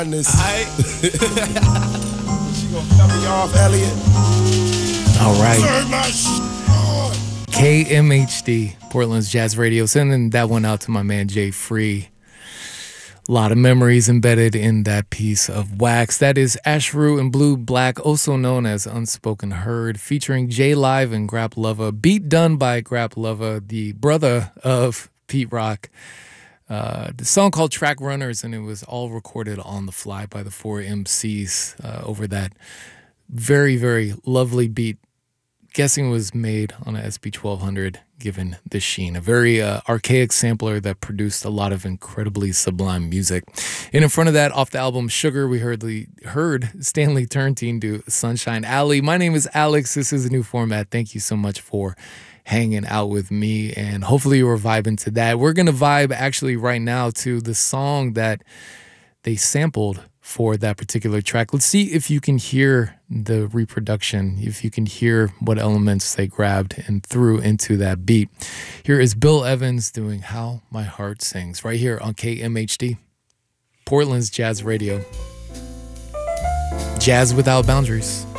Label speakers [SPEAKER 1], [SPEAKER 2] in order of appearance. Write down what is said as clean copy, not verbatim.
[SPEAKER 1] This. She gonna cut me off, Elliot.
[SPEAKER 2] All right.
[SPEAKER 1] Turn my on.
[SPEAKER 2] KMHD, Portland's Jazz Radio. Sending that one out to my man Jay Free. A lot of memories embedded in that piece of wax. That is Ashru and Blue Black, also known as Unspoken Herd, featuring J Live and Grap Luva. Beat done by Grap Luva, the brother of Pete Rock. The song called Track Runners, and it was all recorded on the fly by the 4MCs over that very, very lovely beat. Guessing was made on a SB1200, given the sheen. A very archaic sampler that produced a lot of incredibly sublime music. And in front of that, off the album Sugar, we heard Stanley Turrentine do Sunshine Alley. My name is Alex. This is a new format. Thank you so much for hanging out with me, and hopefully you were vibing to that. We're going to vibe actually right now to the song that they sampled for that particular track. Let's see if you can hear the reproduction, if you can hear what elements they grabbed and threw into that beat. Here is Bill Evans doing How My Heart Sings right here on KMHD, Portland's Jazz Radio. Jazz without boundaries.